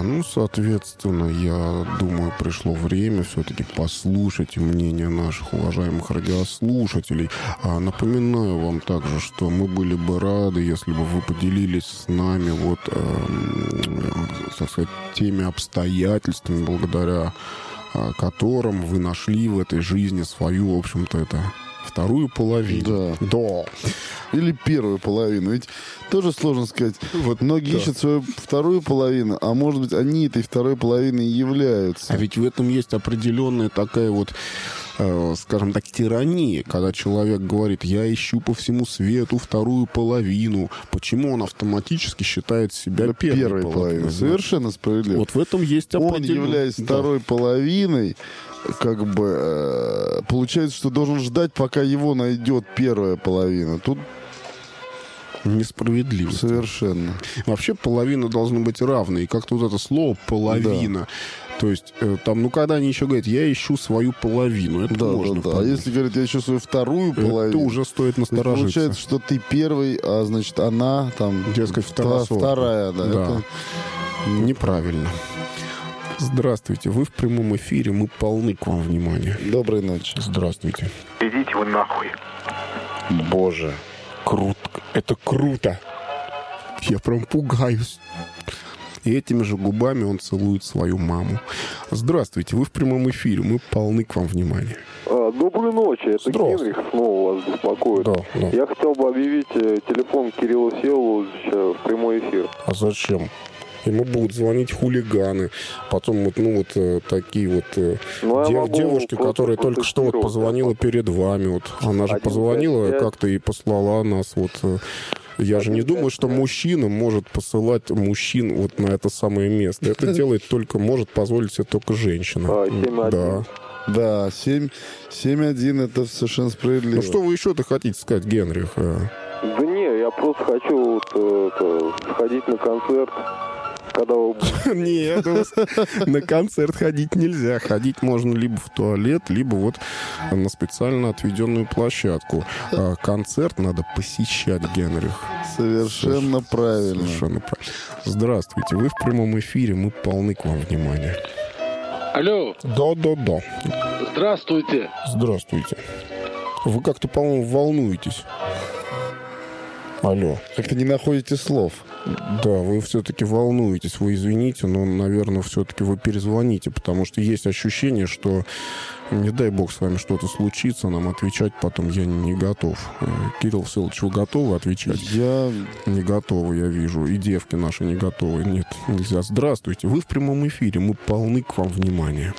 Соответственно, я думаю, пришло время все-таки послушать мнение наших уважаемых радиослушателей. Напоминаю вам также, что мы были бы рады, если бы вы поделились с нами так сказать, теми обстоятельствами, благодаря которым вы нашли в этой жизни свою, в общем-то, это вторую половину. Да. Или первую половину. Ведь тоже сложно сказать. Многие ищут свою вторую половину, а может быть, они этой второй половиной и являются. А ведь в этом есть определенная такая скажем так, тирания, когда человек говорит: я ищу по всему свету вторую половину. Почему он автоматически считает себя первой половиной? Совершенно справедливо. Вот в этом есть определенная... Он, являясь второй половиной, получается, что должен ждать, пока его найдет первая половина. Тут несправедливо. Совершенно. Вообще половины должны быть равны. И как-то вот это слово «половина». Да. То есть там, когда они еще говорят: я ищу свою половину, это можно понять. А если говорят: я ищу свою вторую половину, это уже стоит насторожиться. Получается, что ты первый, а значит она там... Дескать, вторая. Да. Это неправильно. Здравствуйте, вы в прямом эфире, мы полны к вам внимания. Доброй ночи. Здравствуйте. Идите вы нахуй. Боже, круто. Это круто. Я прям пугаюсь. И этими же губами он целует свою маму. Здравствуйте, вы в прямом эфире, мы полны к вам внимания. Доброй ночи, это Генрих снова вас беспокоит. Да. Я хотел бы объявить телефон Кирилла Всеволодовича в прямой эфир. А зачем? Ему будут звонить хулиганы, потом такие девушки, которые только что позвонила перед вами. Она же позвонила как-то и послала нас. Я же не думаю, что мужчина может посылать мужчин на это самое место. Это может позволить себе только женщина. 7-1. Да, 7-1 это совершенно справедливо. Ну что вы еще-то хотите сказать, Генрих? Да не, я просто хочу сходить на концерт. Нет, на концерт ходить нельзя. Ходить можно либо в туалет, либо на специально отведенную площадку. Концерт надо посещать, Генрих. Совершенно правильно. Здравствуйте, вы в прямом эфире, мы полны к вам внимания. Алло. Да. Здравствуйте. Здравствуйте. Вы как-то, по-моему, волнуетесь. Алло. Как-то не находите слов. Да, вы все-таки волнуетесь, вы извините, но, наверное, все-таки вы перезвоните, потому что есть ощущение, что, не дай бог, с вами что-то случится, нам отвечать потом я не готов. Кирилл Всеволодович, вы готовы отвечать? Я не готовы, я вижу. И девки наши не готовы. Нет, нельзя. Здравствуйте, вы в прямом эфире, мы полны к вам внимания.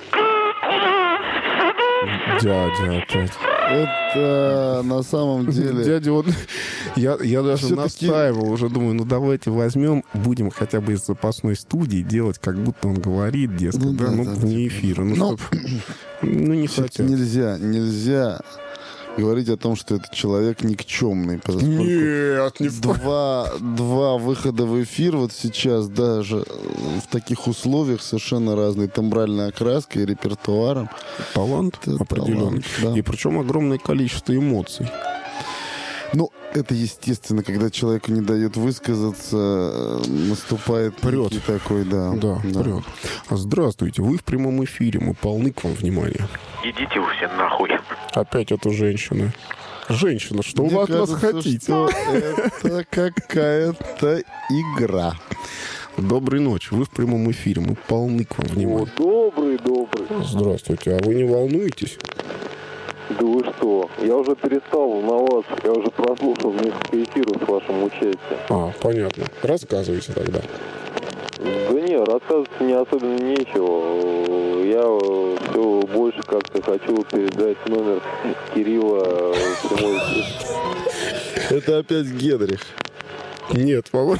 Дядя опять. Это на самом деле... Дядя, я даже настаивал, уже думаю, давайте возьмем, будем хотя бы из запасной студии делать, как будто он говорит, дескать, вне эфира. Не хотят. Нельзя говорить о том, что этот человек никчемный. Нет, не два выхода в эфир сейчас даже в таких условиях совершенно разные. Тембральной окраской и репертуаром. Талант определенный. Да. И причем огромное количество эмоций. Это естественно, когда человеку не дают высказаться, наступает прет. Такой, да. Прет. Здравствуйте, вы в прямом эфире, мы полны к вам внимания. Идите вы все нахуй. Опять эта женщина. Женщина, что Мне вы от нас кажется, хотите? Что это какая-то игра. Доброй ночи, вы в прямом эфире, мы полны к вам внимания. Добрый. Здравствуйте, а вы не волнуетесь? Да вы что? Я уже перестал волноваться. Я уже прослушал несколько эфиров с вашим участием. Понятно. Рассказывайте тогда. Да не, рассказывать мне особенно нечего. Я все больше как-то хочу передать номер Кирилла в прямой эфир. Это опять Генрих. Нет, по-моему,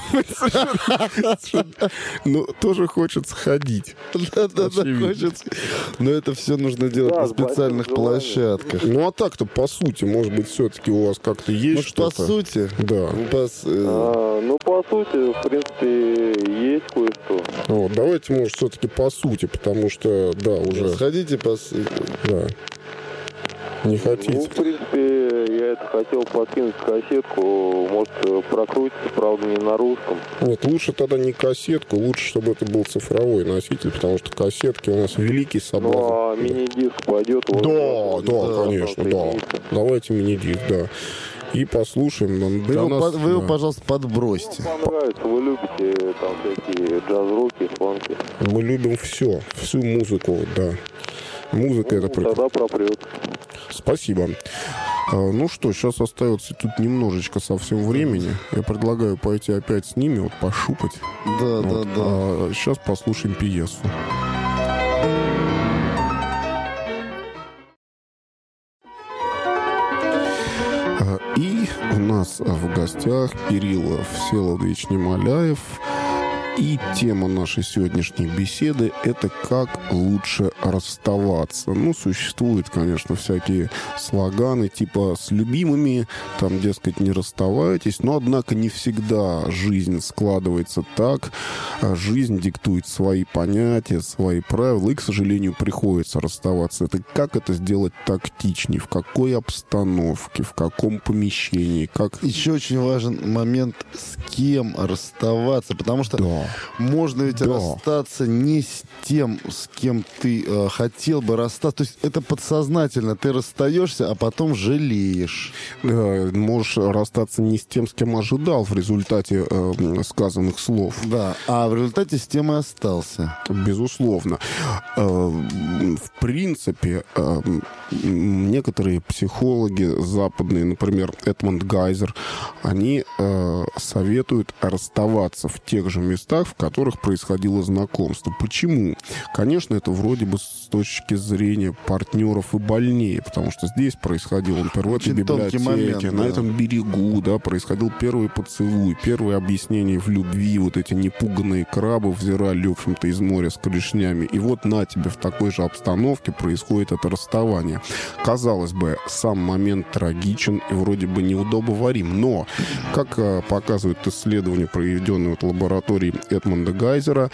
тоже хочется ходить. Да, хочется. Но это все нужно делать на специальных площадках. А так-то, по сути, может быть, все-таки у вас как-то есть что-то? По сути? Да. По сути, в принципе, есть кое-что. Давайте, может, все-таки по сути, потому что, уже... Сходите по сути. Да. Не хотите? В принципе, я это хотел подкинуть кассетку, может, прокрутится, правда, не на русском. Нет, лучше тогда не кассетку, лучше, чтобы это был цифровой носитель, потому что кассетки у нас великий соблазн. Ну, а мини-диск пойдет? Да, конечно, да. Давайте мини-диск, да. И послушаем. Вы его, пожалуйста, подбросьте. Понравится, вы любите там всякие джаз-роки, фанки. Мы любим все, всю музыку, да. Музыка это тогда пропрет. Спасибо. Ну что, сейчас остается тут немножечко совсем времени. Я предлагаю пойти опять с ними, вот пошупать. Да. Сейчас послушаем пьесу. И у нас в гостях Кирилл Всеволодович Немоляев. И тема нашей сегодняшней беседы — это как лучше расставаться. Ну, существуют, конечно, всякие слоганы, типа «с любимыми», там, дескать, не расставайтесь. Но, однако, не всегда жизнь складывается так. Жизнь диктует свои понятия, свои правила, и, к сожалению, приходится расставаться. Это как это сделать тактичнее, в какой обстановке, в каком помещении, как... Еще очень важен момент, с кем расставаться, потому что... Да. Можно ведь расстаться не с тем, с кем ты хотел бы расстаться. То есть это подсознательно. Ты расстаешься, а потом жалеешь. Можешь расстаться не с тем, с кем ожидал в результате сказанных слов. Да, а в результате с тем и остался. Безусловно. В принципе, некоторые психологи западные, например, Эдмонд Гайзер, они советуют расставаться в тех же местах, в которых происходило знакомство. Почему? Конечно, это вроде бы с точки зрения партнеров и больнее, потому что здесь происходило, например, в этой библиотеке, на этом берегу, да, происходил первый поцелуй, первое объяснение в любви, вот эти непуганные крабы взирали, в общем-то, из моря с клешнями. И вот на тебе в такой же обстановке происходит это расставание. Казалось бы, сам момент трагичен и вроде бы неудобоварим, но, как показывают исследования, проведенные в лаборатории Эдмонда Гайзера,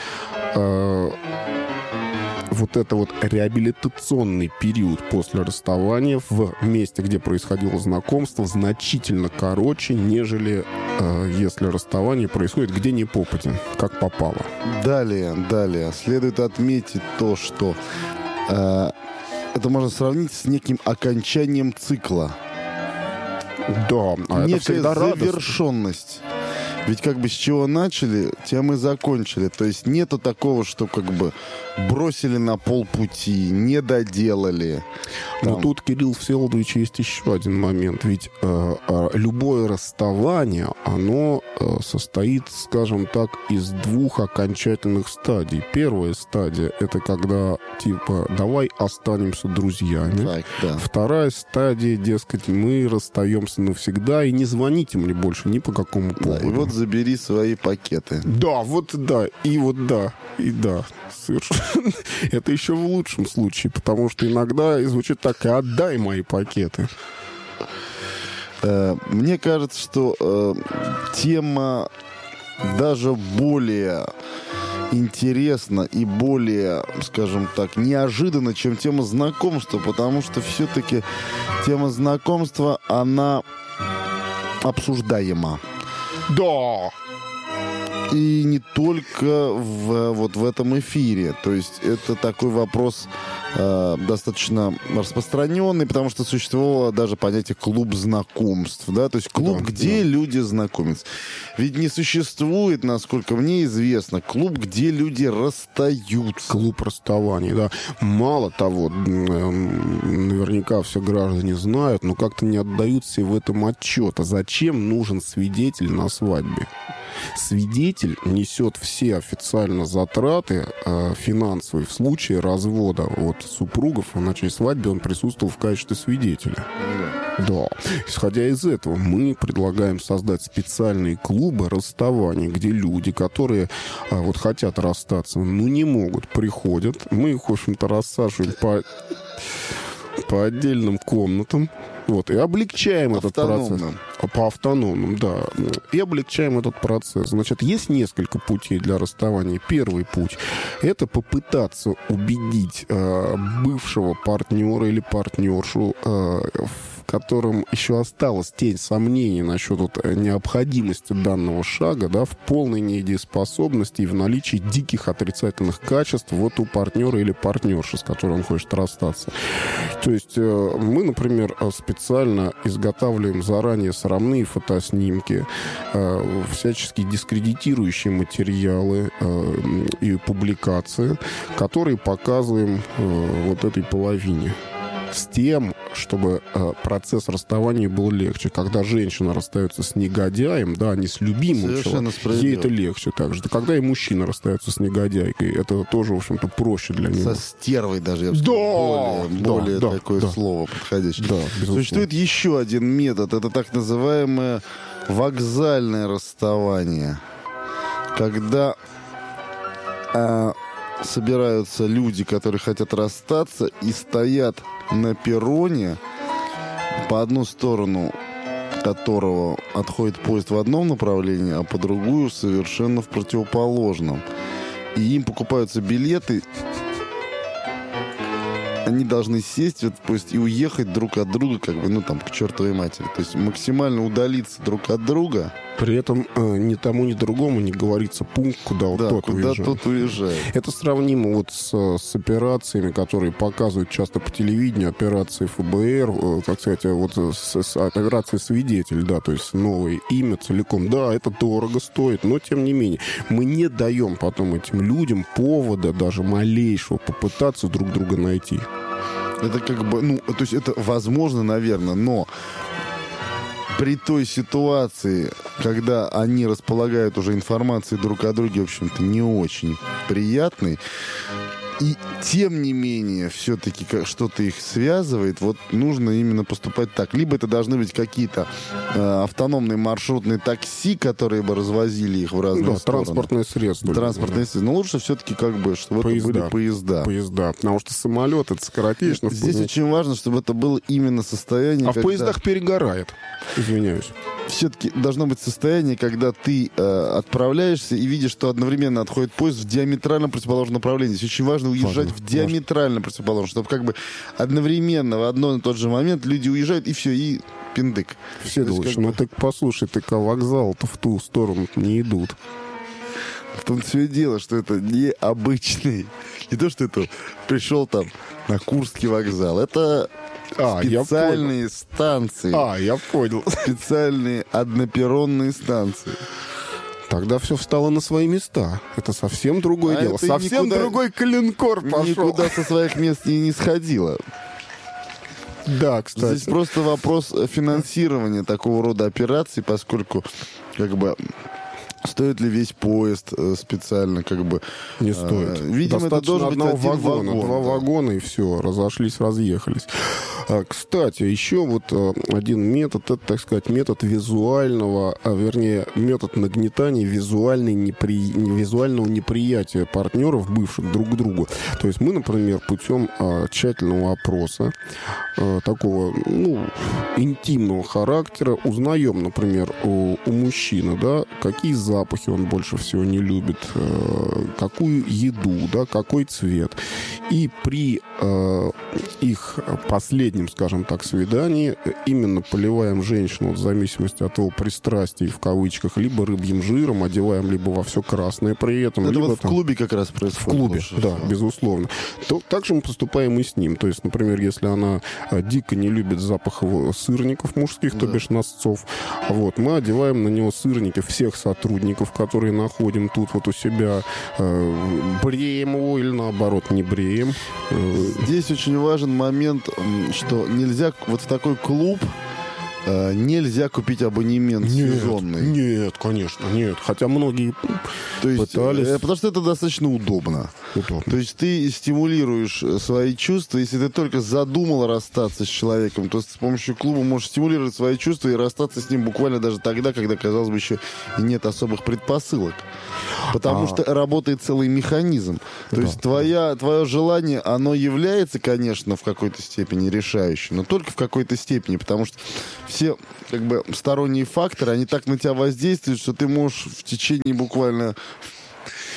вот это вот реабилитационный период после расставания в месте, где происходило знакомство, значительно короче, нежели если расставание происходит где ни попадя, как попало. Далее. Следует отметить то, что это можно сравнить с неким окончанием цикла. Да, а некая это всегда завершенность. Ведь как бы с чего начали, тем и закончили. То есть нету такого, что как бы бросили на полпути, не доделали. Но тут, Кирилл Всеволодович, есть еще один момент. Ведь любое расставание, оно состоит, скажем так, из двух окончательных стадий. Первая стадия — это когда, типа, давай останемся друзьями. Так, да. Вторая стадия, дескать, мы расстаемся навсегда, и не звоните мне больше ни по какому поводу. Да, и вот забери свои пакеты. Да, вот да, и вот да, и да. Совершенно. Это еще в лучшем случае, потому что иногда звучит так: и отдай мои пакеты. Мне кажется, что тема даже более интересна и более, скажем так, неожиданна, чем тема знакомства, потому что все-таки тема знакомства, она обсуждаема. Да. И не только в этом эфире. То есть это такой вопрос достаточно распространенный, потому что существовало даже понятие клуб знакомств. Да? То есть клуб, где люди знакомятся. Ведь не существует, насколько мне известно, клуб, где люди расстаются. Клуб расставаний, да. Мало того, наверняка все граждане знают, но как-то не отдают себе в этом отчет. А зачем нужен свидетель на свадьбе? Свидетель несет все официально затраты финансовые в случае развода от супругов, а на чьей свадьбе он присутствовал в качестве свидетеля. Да. Исходя из этого, мы предлагаем создать специальные клубы расставаний, где люди, которые вот хотят расстаться, но не могут, приходят. Мы их, в общем-то, рассаживаем по отдельным комнатам. Вот, и облегчаем этот процесс. По автономным, да. И облегчаем этот процесс. Значит, есть несколько путей для расставания. Первый путь — это попытаться убедить бывшего партнера или партнершу в которым еще осталась тень сомнений насчет необходимости данного шага, да, в полной недееспособности и в наличии диких отрицательных качеств вот у партнера или партнерши, с которым он хочет расстаться. То есть мы, например, специально изготавливаем заранее срамные фотоснимки, всячески дискредитирующие материалы и публикации, которые показываем вот этой половине. С тем, чтобы процесс расставания был легче. Когда женщина расстается с негодяем, да, не с любимым человеком, ей это легче также. Когда и мужчина расстается с негодяйкой, это тоже, в общем-то, проще для него. Со стервой даже, я бы сказал, более такое слово подходящее. Да, существует еще один метод. Это так называемое вокзальное расставание. Когда собираются люди, которые хотят расстаться, и стоят на перроне, по одну сторону которого отходит поезд в одном направлении, а по другую совершенно в противоположном. И им покупаются билеты. Они должны сесть в этот поезд и уехать друг от друга, как бы, ну, там, к чертовой матери. То есть максимально удалиться друг от друга. При этом ни тому, ни другому не говорится пункт, куда вот тот уезжает. Тот уезжает. Это сравнимо вот с операциями, которые показывают часто по телевидению, операции ФБР, как сказать, вот с операцией «Свидетель», да, то есть новое имя целиком. Да, это дорого стоит, но тем не менее мы не даем потом этим людям повода даже малейшего попытаться друг друга найти. Это как бы, ну, то есть это возможно, наверное, но при той ситуации, когда они располагают уже информацией друг о друге, в общем-то, не очень приятной, и тем не менее все-таки что-то их связывает, вот нужно именно поступать так. Либо это должны быть какие-то автономные маршрутные такси, которые бы развозили их в разные стороны. Транспортные средства. Транспортные средства. Но лучше все-таки как бы, чтобы это были поезда. Поезда, потому что самолет это скоротечно. Здесь очень важно, чтобы это было именно состояние, в поездах перегорает. Извиняюсь. Все-таки должно быть состояние, когда ты отправляешься и видишь, что одновременно отходит поезд в диаметрально противоположном направлении. Здесь очень важно уезжать в диаметрально противоположном, чтобы как бы одновременно в одно и тот же момент люди уезжают, и все, и пиндык. Всеволодович, ну ты послушай, ты-ка вокзал-то в ту сторону не идут. В том все дело, что это не обычный. Не то, что это пришел там на Курский вокзал. Это специальные станции. Я понял. Специальные одноперронные станции. Тогда все встало на свои места. Это совсем другое дело. Совсем другой коленкор пошел. Никуда со своих мест не сходило. Да, кстати. Здесь просто вопрос финансирования такого рода операций, поскольку как бы стоит ли весь поезд специально, как бы... Не стоит. Видимо, достаточно это должен быть один вагон. Два вагона, и все, разошлись, разъехались. Кстати, еще вот один метод, это, так сказать, метод визуального, вернее, метод нагнетания визуального неприятия партнеров, бывших друг к другу. То есть мы, например, путем тщательного опроса, такого, ну, интимного характера, узнаем, например, у мужчины, да, какие запахи он больше всего не любит, какую еду, да, какой цвет. И при их последнем, скажем так, свидании именно поливаем женщину, в зависимости от его пристрастий, в кавычках, либо рыбьим жиром, одеваем либо во все красное при этом. Это либо вот в клубе как раз происходит. В клубе, да, безусловно. Также мы поступаем и с ним. То есть, например, если она дико не любит запах сырников мужских, то бишь носцов, вот, мы одеваем на него сырники всех сотрудников, которые находим тут вот у себя, бреем его или наоборот не бреем. Здесь очень важен момент, что нельзя вот в такой клуб нельзя купить абонемент сезонный. Нет, конечно, нет. Хотя многие пытались. Потому что это достаточно удобно. То есть ты стимулируешь свои чувства. Если ты только задумал расстаться с человеком, то с помощью клуба можешь стимулировать свои чувства и расстаться с ним буквально даже тогда, когда, казалось бы, еще и нет особых предпосылок. Потому что работает целый механизм. То есть твое желание, оно является, конечно, в какой-то степени решающим, но только в какой-то степени, потому что все как бы сторонние факторы, они так на тебя воздействуют, что ты можешь в течение буквально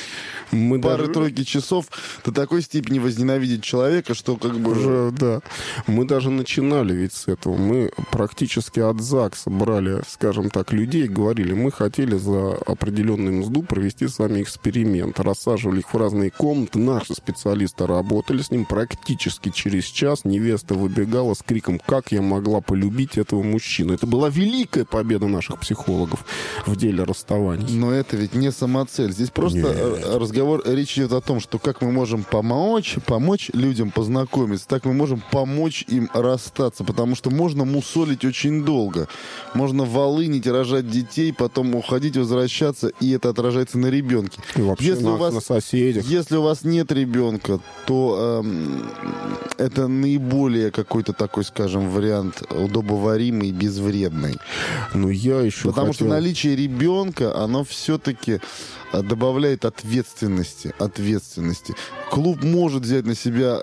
пары-тройки часов до такой степени возненавидеть человека, что как бы... Уже, да. Мы даже начинали ведь с этого. Мы практически от ЗАГСа брали, скажем так, людей, говорили, мы хотели за определенную мзду провести с вами эксперимент. Рассаживали их в разные комнаты. Наши специалисты работали с ним практически через час. Невеста выбегала с криком: «Как я могла полюбить этого мужчину?» Это была великая победа наших психологов в деле расставаний. Но это ведь не самоцель. Здесь просто разговор, речь идет о том, что как мы можем помочь людям познакомиться, так мы можем помочь им расстаться, потому что можно мусолить очень долго. Можно волынить, рожать детей, потом уходить, возвращаться, и это отражается на ребенке. И вообще на соседях. Если у вас нет ребенка, то это наиболее какой-то такой, скажем, вариант удобоваримый и безвредный. Но я еще Потому что наличие ребенка, оно все-таки добавляет ответственности. Клуб может взять на себя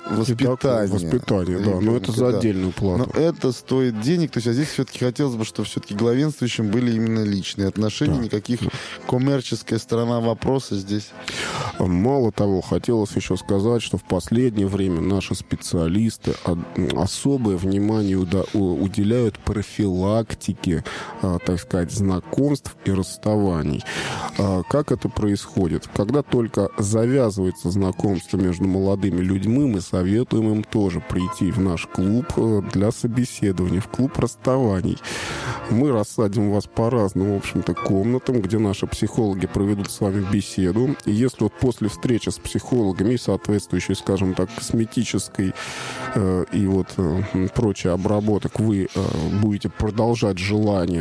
воспитание, да, но это за отдельную плату. Но это стоит денег. То есть, а здесь все-таки хотелось бы, чтобы все-таки главенствующим были именно личные отношения, никаких коммерческая сторона вопроса здесь. Мало того, хотелось еще сказать, что в последнее время наши специалисты особое внимание уделяют профилактике, так сказать, знакомств и расставаний. Как это происходит? Когда только завязывается знакомство между молодыми людьми, мы советуем им тоже прийти в наш клуб для собеседования, в клуб расставаний. Мы рассадим вас по разным, в общем-то, комнатам, где наши психологи проведут с вами беседу. И если вот после встречи с психологами и соответствующей, скажем так, косметической и вот прочей обработок вы будете продолжать желание,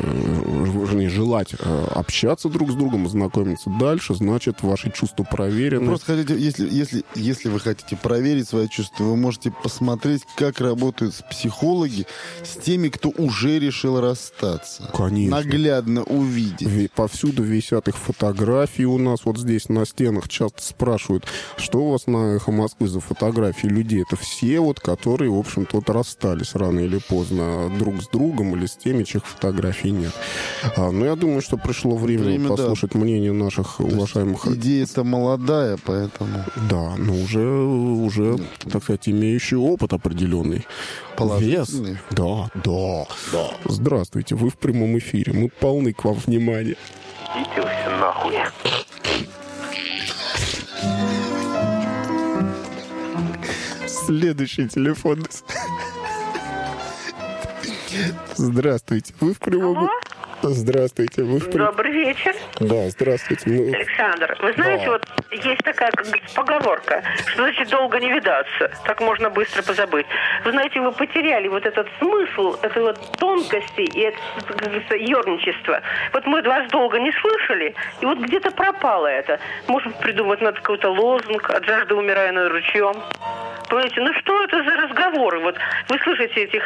желать общаться друг с другом, знакомиться дальше, значит, ваши чувства проверены. Просто хотите, если вы хотите проверить свои чувства, вы можете посмотреть, как работают психологи с теми, кто уже решил расстаться. Конечно. Наглядно увидеть. Повсюду висят их фотографии у нас. Вот здесь на стенах часто спрашивают, что у вас на «Эхо Москвы» за фотографии людей. Это все вот, которые, в общем-то, вот расстались рано или поздно друг с другом или с теми, чьих фотографий нет. Но я думаю, что пришло время послушать мнение наших уважаемых... Идея-то молодая, поэтому... Да, но уже, так сказать, имеющий опыт определенный. Вес. Да. Здравствуйте, вы в прямом эфире. Мы полны к вам внимания. Идите вы все нахуй. Следующий телефон. Здравствуйте, вы в прямом... Здравствуйте. Добрый вечер. Да, здравствуйте. Александр, вы знаете, вот есть такая поговорка, что значит долго не видаться, так можно быстро позабыть. Вы знаете, вы потеряли вот этот смысл, это вот тонкости и это, как говорится, ерничество. Вот мы вас долго не слышали, и вот где-то пропало это. Может, придумать надо какой-то лозунг: «От жажды умираю над ручьем». Понимаете, ну что это за разговоры? Вот вы слышите этих,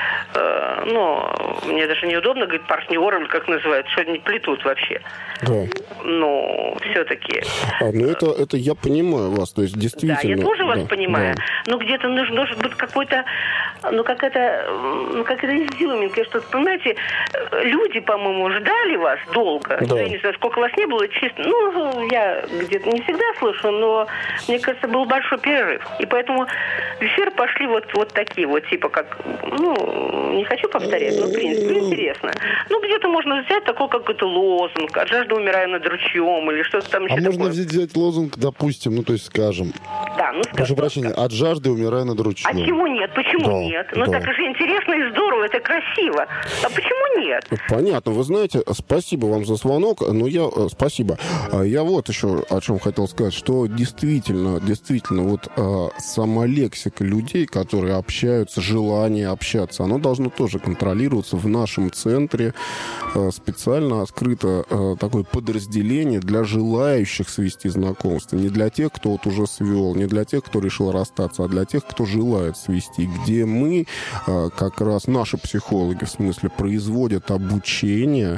мне даже неудобно говорить партнеры, или как называют, что они плетут вообще. Да. Но все-таки... это я понимаю вас, то есть действительно... Да, я тоже вас понимаю. Да. Но где-то должен быть какой-то, какая-то изюминка, что-то, понимаете, люди, по-моему, ждали вас долго. Да. Я не знаю, сколько вас не было, честно. Я где-то не всегда слышу, но мне кажется, был большой перерыв. И поэтому в эфир пошли вот такие вот, типа как, не хочу повторять, но в принципе интересно. Где-то можно взять такой какой-то лозунг: «От жажды умираю над ручьем», или что-то там еще такое. А можно взять лозунг, допустим, скажем. Да, прошу прощения, «От жажды умираю над ручьем». А чего нет? Почему нет? Так же интересно и здорово, это красиво. А почему нет? Понятно. Вы знаете, спасибо вам за звонок, но спасибо. Я вот еще о чем хотел сказать, что действительно, вот сама лексика людей, которые общаются, желание общаться, оно должно тоже контролироваться. В нашем центре специально открыто такое подразделение для желающих свести знакомства. Не для тех, кто вот уже свел, не для для тех, кто решил расстаться, а для тех, кто желает свести, где мы, как раз наши психологи, в смысле, производят обучение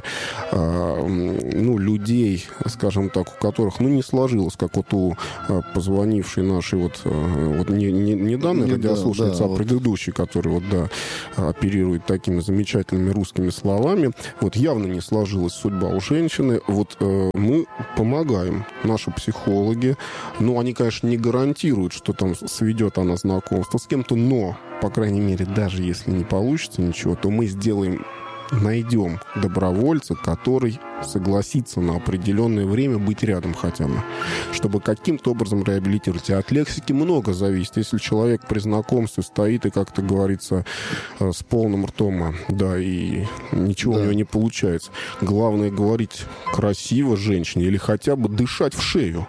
людей, скажем так, у которых не сложилось, как вот у позвонившей нашей не данной радиослушницы, а предыдущей, которая оперирует такими замечательными русскими словами. Явно не сложилась судьба у женщины. Мы помогаем, наши психологи. Они, конечно, не гарантируют, что там сведет она знакомство с кем-то, но, по крайней мере, даже если не получится ничего, то мы найдем добровольца, который согласится на определенное время быть рядом хотя бы, чтобы каким-то образом реабилитировать. И от лексики много зависит. Если человек при знакомстве стоит и, как-то говорится, с полным ртом, и ничего у него не получается. Главное говорить красиво женщине или хотя бы дышать в шею.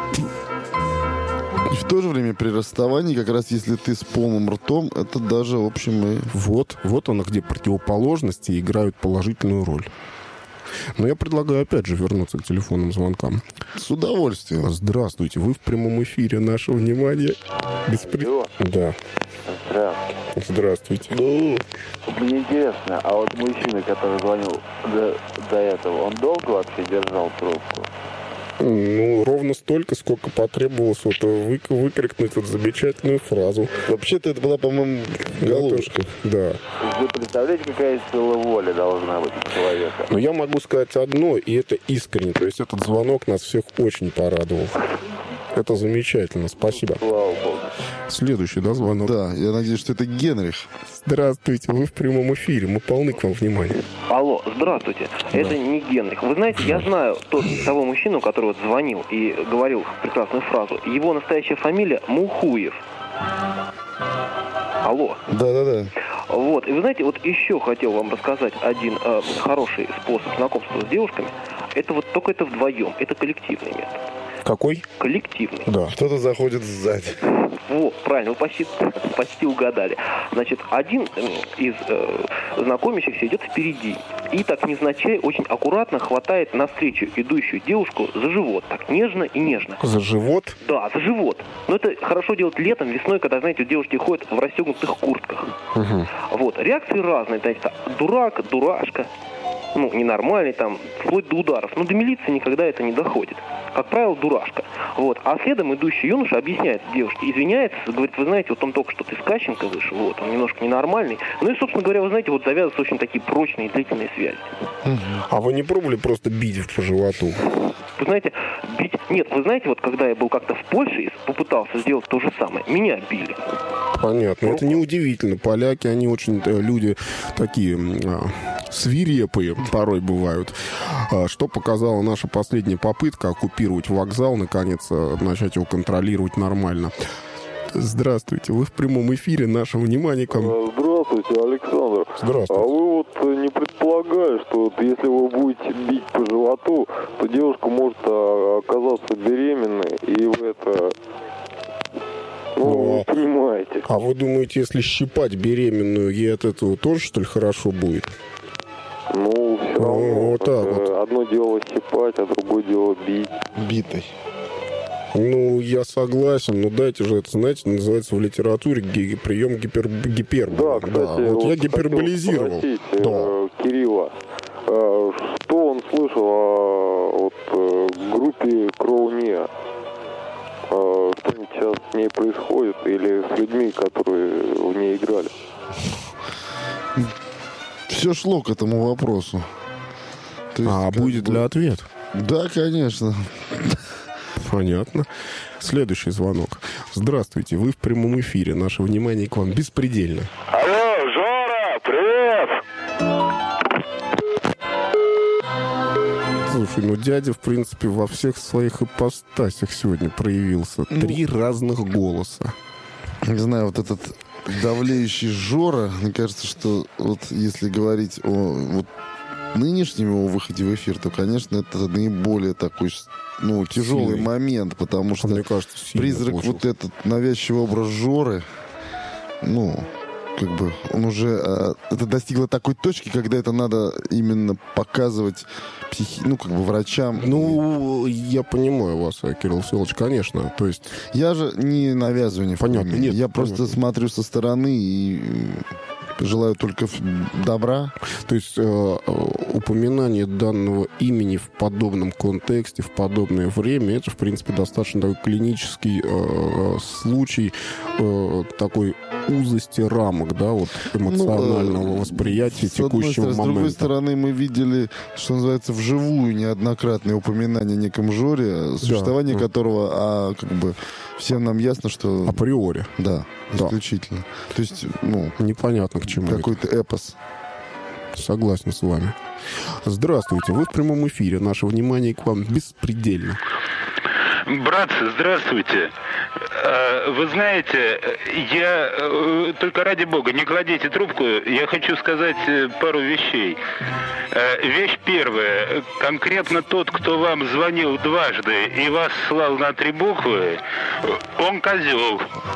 И в то же время при расставании, как раз если ты с полным ртом, это даже, в общем, и... Вот оно, где противоположности играют положительную роль. Но я предлагаю, опять же, вернуться к телефонным звонкам. С удовольствием. Здравствуйте, вы в прямом эфире. Наше внимание. Да. Здравствуйте. Мне интересно, а вот мужчина, который звонил до этого, он долго вообще держал трубку? Ровно столько, сколько потребовалось выкрикнуть эту замечательную фразу. Вообще-то это была, по-моему, голубушка. Да. Вы представляете, какая сила воли должна быть у человека? Но я могу сказать одно, и это искренне. То есть этот звонок нас всех очень порадовал. Это замечательно. Спасибо. Слава Богу. Следующий, звонок? Да, я надеюсь, что это Генрих. Здравствуйте, вы в прямом эфире. Мы полны к вам внимания. Алло, здравствуйте. Да. Это не Генрих. Вы знаете, я знаю того мужчину, который звонил и говорил прекрасную фразу. Его настоящая фамилия Мухуев. Алло. Да. И вы знаете, еще хотел вам рассказать один хороший способ знакомства с девушками. Это только это вдвоем. Это коллективный метод. Какой? Коллективный. Да. Кто-то заходит сзади. Правильно, вы почти угадали. Значит, один из знакомящихся идет впереди и так невзначай очень аккуратно хватает навстречу идущую девушку за живот. Так нежно и нежно. За живот? Да, за живот. Но это хорошо делать летом, весной, когда, знаете, девушки ходят в расстегнутых куртках. Угу. Реакции разные. Знаете, дурак, дурашка. Ненормальный, вплоть до ударов. Но до милиции никогда это не доходит. Как правило, дурашка. А следом идущий юноша объясняет девушке, извиняется, говорит, вы знаете, он только что из Кащенко вышел, он немножко ненормальный. И, собственно говоря, вы знаете, завязываются очень такие прочные и длительные связи. А вы не пробовали просто бить по животу? Вы знаете, бить... Нет, вы знаете, когда я был как-то в Польше и попытался сделать то же самое, меня били. Понятно. Это неудивительно. Поляки, они очень люди такие свирепые порой бывают. Что показала наша последняя попытка оккупировать вокзал, наконец, начать его контролировать нормально. Здравствуйте, вы в прямом эфире, наше внимание к вам. Здравствуйте, Александр. Здравствуйте. А вы не предполагаете, что если вы будете бить по животу, то девушка может оказаться беременной, и вы это... вы понимаете. А вы думаете, если щипать беременную, ей от этого тоже, что ли, хорошо будет? Все равно. Одно дело щипать, а другое дело бить. Битой. Я согласен, но дайте же это, знаете, называется в литературе прием гиперболы. Да, кстати, я гиперболизировал. Спросить, Кирилла, что он слышал о группе Кроуния? Что сейчас с ней происходит или с людьми, которые в ней играли? Все шло к этому вопросу. Будет ли ответ? Да, конечно. Понятно. Следующий звонок. Здравствуйте, вы в прямом эфире. Наше внимание к вам беспредельно. Алло, Жора, привет! Слушай, дядя, в принципе, во всех своих ипостасях сегодня проявился. 3 разных голоса. Не знаю, этот давлеющий Жора, мне кажется, что если говорить о нынешнем его выходе в эфир, то, конечно, это наиболее такой, тяжелый момент, потому что мне кажется, призрак, этот навязчивый образ Жоры, как бы он уже это достигло такой точки, когда это надо именно показывать врачам. Ну, я понимаю вас, Кирилл Всеволодович, конечно. То есть... Я же не навязываю ни в коем мере. Нет, я просто смотрю со стороны и желаю только добра. То есть упоминание данного имени в подобном контексте, в подобное время, это, в принципе, достаточно такой клинический случай такой узости рамок, да, вот эмоционального восприятия текущего момента. С другой стороны, мы видели, что называется, вживую неоднократное упоминание о неком Жоре, существование которого, всем нам ясно, что... Априори. Да, исключительно. То есть, непонятно к чему. Какой-то эпос. Согласен с вами. Здравствуйте, вы в прямом эфире. Наше внимание к вам беспредельно. Братцы, здравствуйте. Вы знаете, я только ради бога, не кладите трубку, я хочу сказать пару вещей. Вещь первая. Конкретно тот, кто вам звонил дважды и вас слал на 3 буквы, он козел.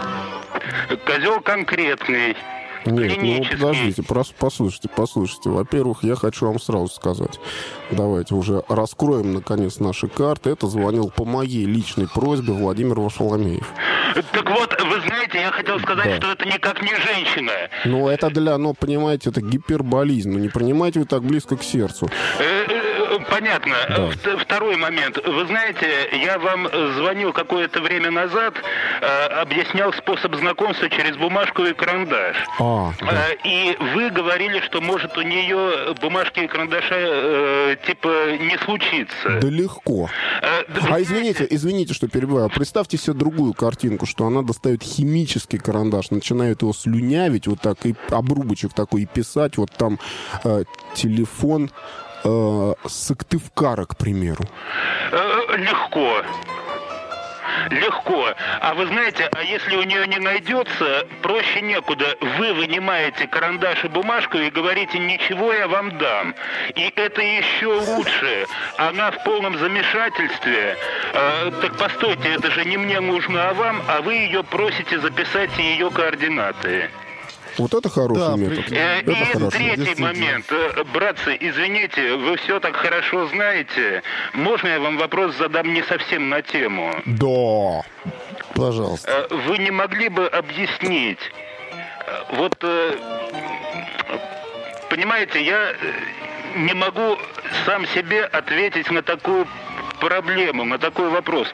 Козел конкретный. Нет, подождите, послушайте. Во-первых, я хочу вам сразу сказать. Давайте уже раскроем, наконец, наши карты. Это звонил по моей личной просьбе Владимир Варфоломеев. Так вот, вы знаете, я хотел сказать, что это никак не женщина. Это понимаете, это гиперболизм. Не принимайте вы так близко к сердцу. Понятно. Да. Второй момент. Вы знаете, я вам звонил какое-то время назад, объяснял способ знакомства через бумажку и карандаш. Да. И вы говорили, что может у нее бумажки и карандаша не случится. Да легко. Извините, что перебиваю. Представьте себе другую картинку, что она достает химический карандаш, начинает его слюнявить вот так, и обрубочек такой, и писать вот там телефон Сыктывкара, к примеру. Легко. А вы знаете, если у нее не найдется, проще некуда. Вы вынимаете карандаш и бумажку и говорите: ничего, я вам дам. И это еще лучше. Она в полном замешательстве. Так постойте, это же не мне нужно, а вам, а вы ее просите записать ее координаты. Вот это хороший метод. И третий момент. Братцы, извините, вы все так хорошо знаете. Можно я вам вопрос задам не совсем на тему? Да. Пожалуйста. Вы не могли бы объяснить? Вот, понимаете, я не могу сам себе ответить на такую проблему, на такой вопрос.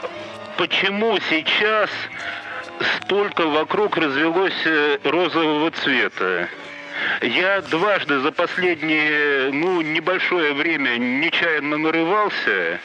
Почему сейчас столько вокруг развелось розового цвета? Я дважды за последнее, небольшое время нечаянно нарывался.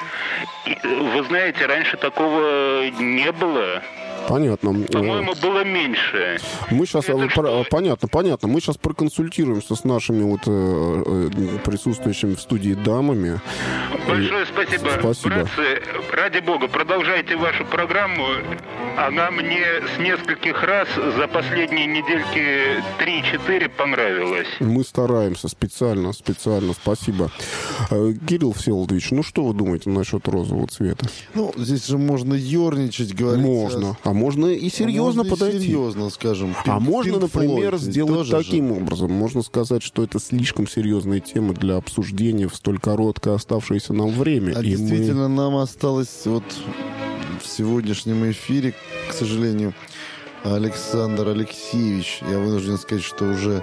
И, вы знаете, раньше такого не было. Понятно. По-моему, было меньше. Мы сейчас, понятно. Мы сейчас проконсультируемся с нашими присутствующими в студии дамами. Большое спасибо. Братцы, ради бога, продолжайте вашу программу. Она мне с нескольких раз за последние недельки 3-4 понравилась. Мы стараемся специально. Спасибо. Кирилл Всеволодович, что вы думаете насчет розового цвета? Здесь же можно ерничать, говорить. Можно. А можно и серьезно подойти. Серьезно, скажем. А можно, например, сделать таким образом. Можно сказать, что это слишком серьезная тема для обсуждения в столь короткое оставшееся нам время. А действительно, нам осталось в сегодняшнем эфире, к сожалению, Александр Алексеевич. Я вынужден сказать, что уже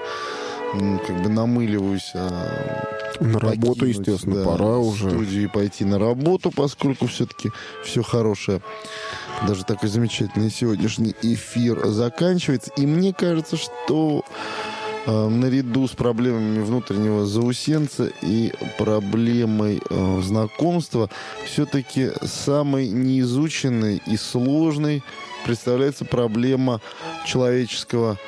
намыливаюсь. На работу, естественно, пора уже. В студию пойти на работу, поскольку все-таки все хорошее. Даже такой замечательный сегодняшний эфир заканчивается. И мне кажется, что наряду с проблемами внутреннего заусенца и проблемой знакомства все-таки самой неизученной и сложной представляется проблема человеческого,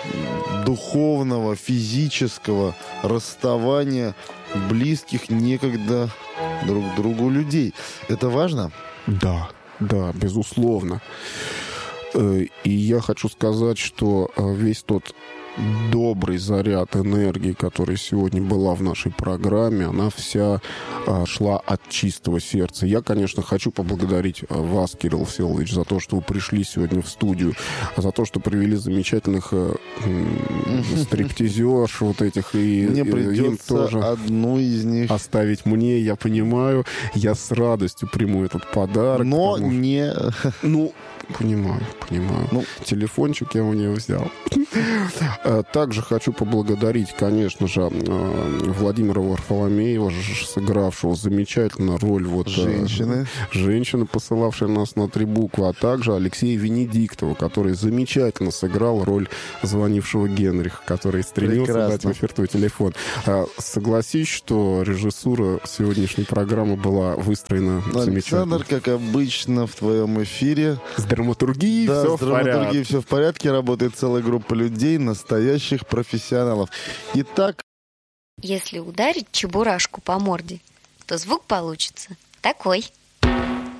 духовного, физического расставания близких некогда друг другу людей. Это важно? Да, безусловно. И я хочу сказать, что весь тот добрый заряд энергии, которая сегодня была в нашей программе, она вся шла от чистого сердца. Я, конечно, хочу поблагодарить вас, Кирилл Всеволодович, за то, что вы пришли сегодня в студию, за то, что привели замечательных стриптизерш вот этих, и мне им тоже одну из них оставить мне, я понимаю, я с радостью приму этот подарок. Но не... Ну, понимаю. Ну, телефончик я у нее взял. Также хочу поблагодарить, конечно же, Владимира Варфоломеева, сыгравшего замечательно роль женщины, посылавшей нас на 3 буквы, а также Алексея Венедиктова, который замечательно сыграл роль звонившего Генриха, который стремился дать в эфир твой телефон. Согласись, что режиссура сегодняшней программы была выстроена замечательно. Александр, как обычно, в твоем эфире. С драматургией все в порядке. Все в порядке, работает целая группа людей, настоящих профессионалов. Итак... Если ударить чебурашку по морде, то звук получится такой.